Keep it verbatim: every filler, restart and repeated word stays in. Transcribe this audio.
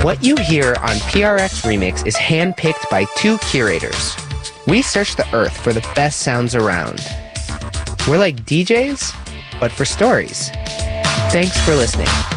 What you hear on P R X Remix is handpicked by two curators. We search the earth for the best sounds around. We're like D Js, but for stories. Thanks for listening.